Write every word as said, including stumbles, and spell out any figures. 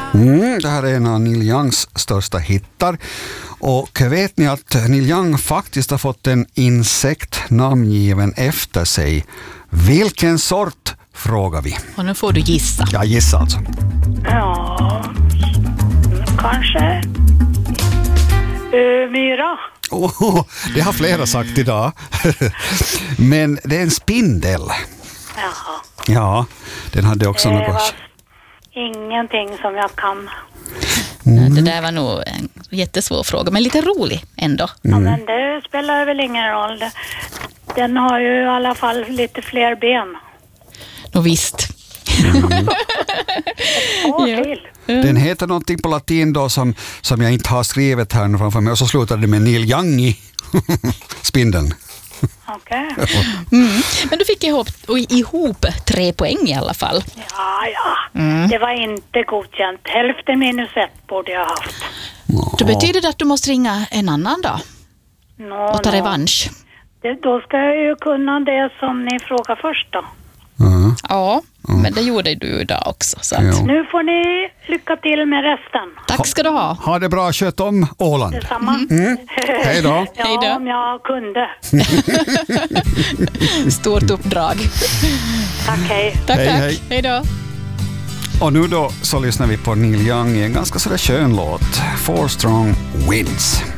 Mm, det här är en av Neil Youngs största hittar. Och vet ni att Neil Young faktiskt har fått en insekt namngiven efter sig? Vilken sort, frågar vi. Och nu får du gissa. Ja, gissa alltså. Ja, kanske uh, myra. Oh, det har flera sagt idag. Men det är en spindel. Jaha. Ja, den hade också Det något. var ingenting som jag kan. Mm. Det där var nog en jättesvår fråga, men lite rolig ändå. Mm. Ja, men det spelar väl ingen roll. Den har ju i alla fall lite fler ben. Nå visst. Mm. Ja. Till. Den heter någonting på latin då som, som jag inte har skrivit här framför mig. Och så slutade det med Neil Young i spindeln. Okej. Okay. Mm. Men du fick ihop, ihop tre poäng i alla fall. Ja, ja. Mm. Det var inte godkänt. Hälften minus ett borde jag ha haft. Då betyder det att du måste ringa en annan dag no, och ta no. revansch. Det, då ska jag ju kunna det som ni frågar först då. Mm. Ja, mm. men det gjorde du idag också. Så att... Nu får ni lycka till med resten. Tack ska du ha. Ha det bra, kött om Åland. Detsamma. Mm. Mm. Hej då. Ja, Hej då. om jag kunde. Stort uppdrag. Tack, hej. Tack, hej, tack. Hej. Hej då. Och nu då så lyssnar vi på Neil Young i en ganska sådär skön låt. Four Strong Winds.